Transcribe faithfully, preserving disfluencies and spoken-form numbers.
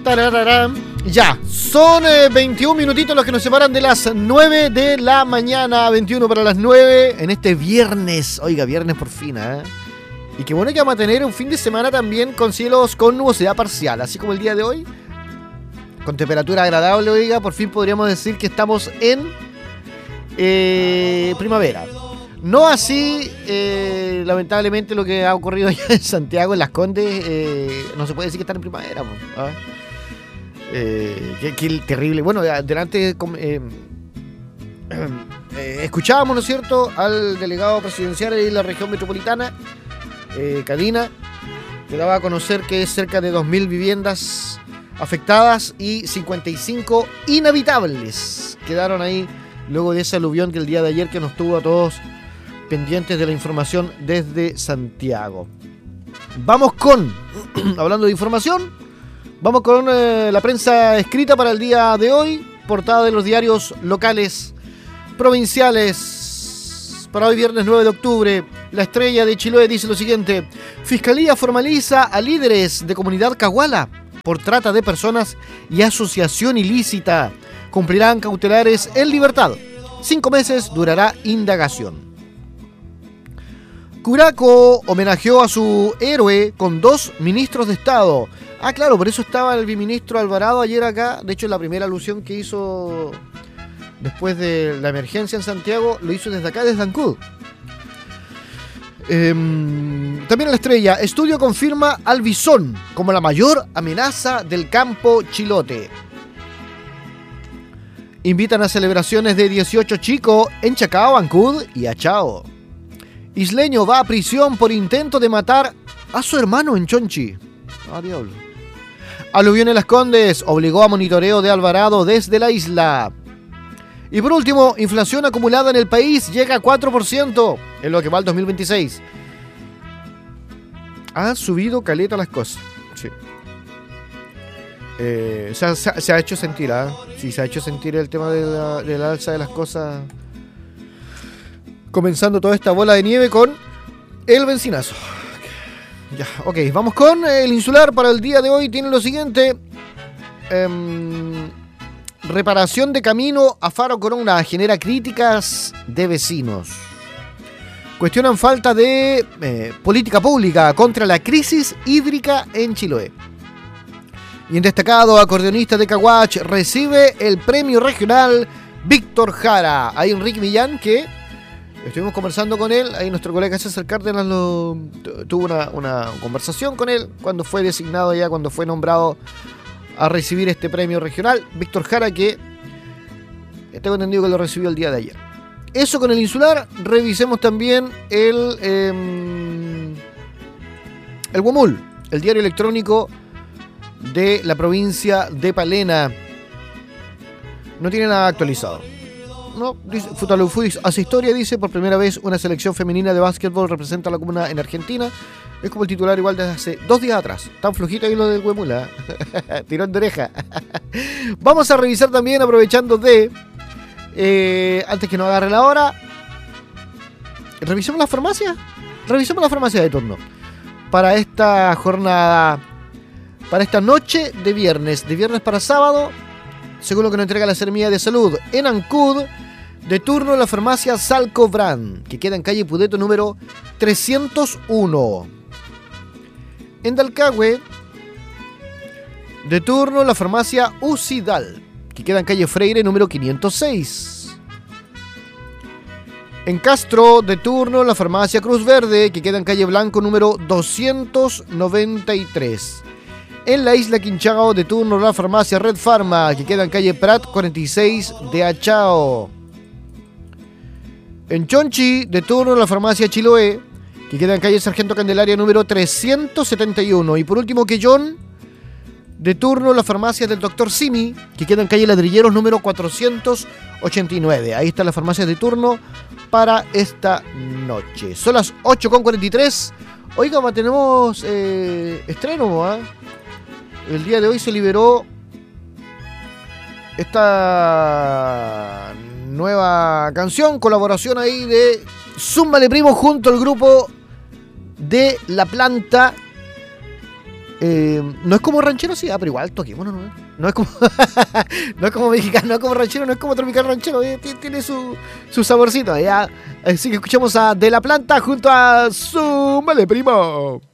Tarararán. Ya, son eh, veintiún minutitos los que nos separan de las nueve de la mañana, veintiuno para las nueve, en este viernes. Oiga, viernes por fin, ¿eh? Y qué bueno que vamos a tener un fin de semana también con cielos con nubosidad parcial, así como el día de hoy, con temperatura agradable, oiga, por fin podríamos decir que estamos en eh, primavera. No así, eh, lamentablemente, lo que ha ocurrido allá en Santiago, en Las Condes, eh, no se puede decir que están en primavera, ¿no? ¿Ah? Eh, qué, qué terrible. Bueno, delante eh, eh, escuchábamos, ¿no es cierto?, al delegado presidencial de la región metropolitana, eh, Cadina, que daba a conocer que es cerca de dos mil viviendas afectadas y cincuenta y cinco inhabitables quedaron ahí luego de ese aluvión que el día de ayer que nos tuvo a todos pendientes de la información desde Santiago. Vamos con, hablando de información, vamos con eh, la prensa escrita para el día de hoy, portada de los diarios locales, provinciales. Para hoy viernes nueve de octubre, La Estrella de Chiloé dice lo siguiente: Fiscalía formaliza a líderes de comunidad cahuala por trata de personas y asociación ilícita. Cumplirán cautelares en libertad. Cinco meses durará indagación. Curaco homenajeó a su héroe con dos ministros de Estado. Ah, claro, por eso estaba el viceministro Alvarado ayer acá. De hecho, la primera alusión que hizo después de la emergencia en Santiago, lo hizo desde acá, desde Ancud. Eh, también La Estrella. Estudio confirma al bisón como la mayor amenaza del campo chilote. Invitan a celebraciones de dieciocho chicos en Chacao, Ancud y Achao. Isleño va a prisión por intento de matar a su hermano en Chonchi. Ah, diablo. Aluvión en Las Condes obligó a monitoreo de Alvarado desde la isla. Y por último, inflación acumulada en el país llega a cuatro por ciento en lo que va al dos mil veintiséis. Han subido caleta las cosas. Sí. Eh, se, ha, se ha hecho sentir, ¿eh? Sí, se ha hecho sentir el tema de la, de la alza de las cosas. Comenzando toda esta bola de nieve con el benzinazo. Ya, ok, vamos con el insular para el día de hoy. Tiene lo siguiente. Eh, reparación de camino a Faro Corona genera críticas de vecinos. Cuestionan falta de eh, política pública contra la crisis hídrica en Chiloé. Y en destacado, acordeonista de Caguach recibe el premio regional Víctor Jara. Hay Enrique Millán que estuvimos conversando con él. Ahí nuestro colega César Cárdenas lo, tuvo una, una conversación con él cuando fue designado ya, cuando fue nombrado a recibir este premio regional. Víctor Jara, que tengo entendido que lo recibió el día de ayer. Eso con el insular. Revisemos también el eh, el Guamul, el diario electrónico de la provincia de Palena. No tiene nada actualizado. No, dice, Futalofuis hace historia, dice, por primera vez una selección femenina de básquetbol representa a la comuna en Argentina. Es como el titular igual desde hace dos días atrás. Tan flojito ahí lo del Huemula. Tirón de oreja. Vamos a revisar también, aprovechando de, eh, antes que nos agarre la hora, revisemos la farmacia. Revisemos la farmacia de turno. Para esta jornada, para esta noche de viernes, de viernes para sábado, según lo que nos entrega la Seremía de Salud, en Ancud, de turno la farmacia Salco Brand, que queda en calle Pudeto número trescientos uno. En Dalcahue, de turno la farmacia Ucidal, que queda en calle Freire número quinientos seis. En Castro, de turno la farmacia Cruz Verde, que queda en calle Blanco número doscientos noventa y tres. En la isla Quinchao, de turno la farmacia Red Pharma, que queda en calle Prat cuarenta y seis de Achao. En Chonchi, de turno la farmacia Chiloé, que queda en calle Sargento Candelaria número trescientos setenta y uno. Y por último, Quellón, de turno la farmacia del doctor Simi, que queda en calle Ladrilleros número cuatrocientos ochenta y nueve. Ahí está la farmacia de turno para esta noche. Son las ocho con cuarenta y tres. Oiga, tenemos eh, estreno, ¿eh? El día de hoy se liberó esta nueva canción, colaboración ahí de Zúmbale Primo junto al grupo de La Planta. Eh, no es como ranchero, sí, ah, pero igual toquémonos, ¿no? No es como no es como mexicano, no es como ranchero, no es como tropical ranchero, eh, tiene, tiene su, su saborcito, ¿ya? Así que escuchamos a De La Planta junto a Súmale, primo.